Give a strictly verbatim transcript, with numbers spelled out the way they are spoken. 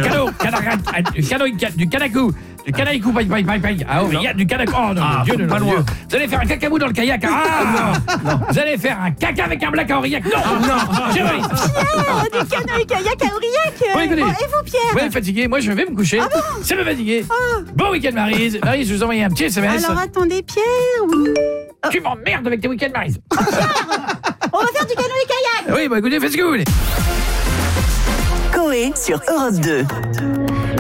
du canot, du canot, du canacou, du canaïcou, paille, paille, paille, paille. Ah, Aurillac, du canacou. Oh non, Ah, Dieu, non, pas non, loin. Dieu. Vous allez faire un cacabou dans le kayak. Ah non, vous allez faire un caca avec un black à Aurillac. Non, non, j'ai envie. Pierre, du canot et kayak à Aurillac. Bon, écoutez. Bon, et vous, Pierre? Vous êtes fatigué, moi je vais me coucher. Ah bon? C'est me fatiguer. Bon week-end, Maryse. Maryse, je vous envoie un petit S M S. Alors attendez, Pierre. Tu m'emmerdes avec tes week-ends, Maryse. On va faire du canot et kayak. Oui, bah écoutez, faites ce que vous voulez. Coé sur Europe deux.